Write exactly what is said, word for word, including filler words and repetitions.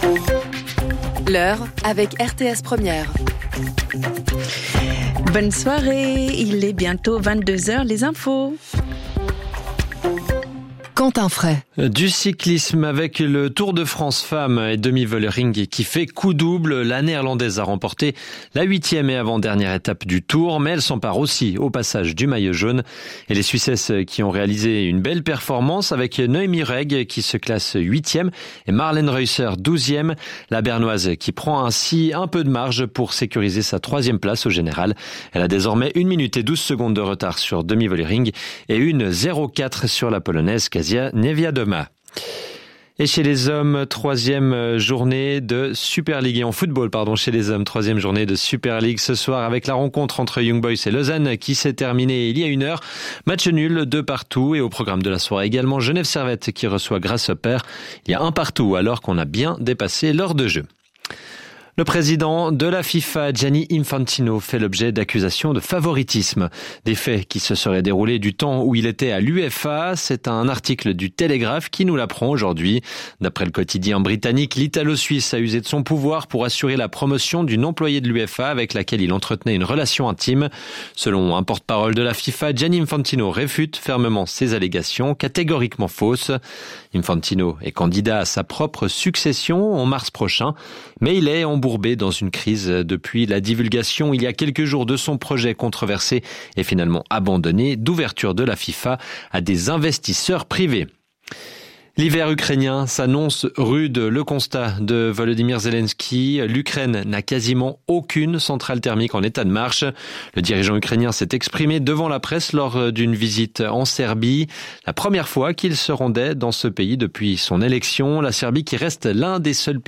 L'heure avec R T S Première. Bonne soirée, il est bientôt vingt-deux heures, les infos. Quentin Fray. Du cyclisme avec le Tour de France Femmes et demi-volering qui fait coup double. La néerlandaise a remporté la huitième et avant-dernière étape du Tour, mais elle s'empare aussi au passage du maillot jaune. Et les Suissesses qui ont réalisé une belle performance avec Noémie Reg qui se classe huitième et Marlène Reusser douzième. La Bernoise qui prend ainsi un peu de marge pour sécuriser sa troisième place au général. Elle a désormais une minute et douze secondes de retard sur demi-volering et une zéro quatre sur la Polonaise Kasia Niewiadoma. Et chez les hommes, troisième journée de Super League. Et en football, pardon, chez les hommes, troisième journée de Super League ce soir avec la rencontre entre Young Boys et Lausanne qui s'est terminée il y a une heure. Match nul de partout et au programme de la soirée également Genève Servette qui reçoit Grasshopper. Il y a un partout alors qu'on a bien dépassé l'heure de jeu. Le président de la FIFA, Gianni Infantino, fait l'objet d'accusations de favoritisme. Des faits qui se seraient déroulés du temps où il était à l'U F A. C'est un article du Télégraphe qui nous l'apprend aujourd'hui. D'après le quotidien britannique, l'Italo-Suisse a usé de son pouvoir pour assurer la promotion d'une employée de l'U F A avec laquelle il entretenait une relation intime. Selon un porte-parole de la FIFA, Gianni Infantino réfute fermement ces allégations, catégoriquement fausses. Infantino est candidat à sa propre succession en mars prochain, mais il est embourbé dans une crise depuis la divulgation il y a quelques jours de son projet controversé et finalement abandonné d'ouverture de la FIFA à des investisseurs privés. L'hiver ukrainien s'annonce rude. Le constat de Volodymyr Zelensky, l'Ukraine n'a quasiment aucune centrale thermique en état de marche. Le dirigeant ukrainien s'est exprimé devant la presse lors d'une visite en Serbie. La première fois qu'il se rendait dans ce pays depuis son élection. La Serbie qui reste l'un des seuls pays